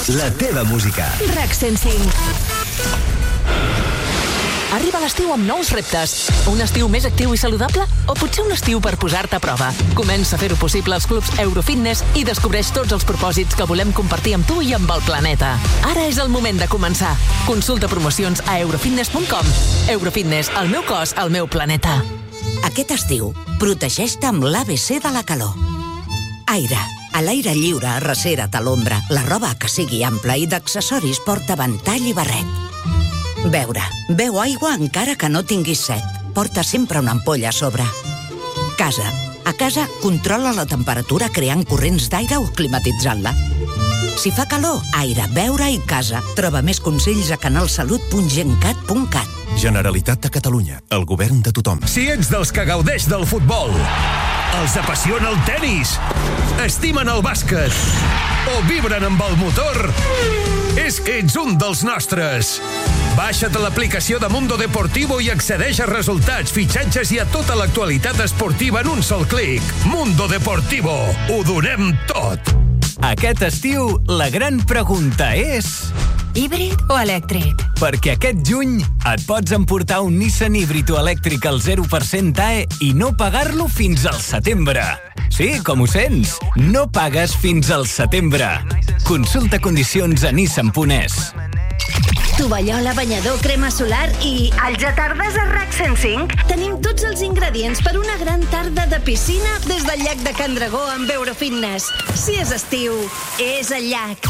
La teva música. RAC 105. Arriba l'estiu amb nous reptes. Un estiu més actiu i saludable? O potser un estiu per posar-te a prova? Comença a fer-ho possible als clubs Eurofitness i descobreix tots els propòsits que volem compartir amb tu i amb el planeta. Ara és el moment de començar. Consulta promocions a eurofitness.com. Eurofitness, el meu cos, el meu planeta. Aquest estiu, protegeix-te amb l'ABC de la calor. Aire. A l'aire lliure, arrecera't a l'ombra. La roba que sigui ampla i d'accessoris porta ventall i barret. Beure. Beu aigua encara que no tinguis set. Porta sempre una ampolla a sobre. Casa. A casa, controla la temperatura creant corrents d'aire o climatitzant-la. Si fa calor, aire, beure i casa. Troba més consells a canalsalut.gencat.cat. Generalitat de Catalunya. El govern de tothom. Si ets dels que gaudeix del futbol, els apassiona el tenis, estimen el bàsquet o vibren amb el motor, és que ets un dels nostres. Baixa't l'aplicació de Mundo Deportivo i accedeix a resultats, fitxatges i a tota l'actualitat esportiva en un sol clic. Mundo Deportivo. Ho donem tot. Aquest estiu, la gran pregunta és... Híbrid o elèctric? Perquè aquest juny et pots emportar un Nissan híbrid o elèctric al 0% AE i no pagar-lo fins al setembre. Sí, com ho sents? No pagues fins al setembre. Consulta condicions a nissan.es. Tovallola, banyador, crema solar i... Al Jatardes a RAC 105 tenim tots els ingredients per una gran tarda de piscina des del llac de Can Dragó amb Eurofitness. Si és estiu, és al llac.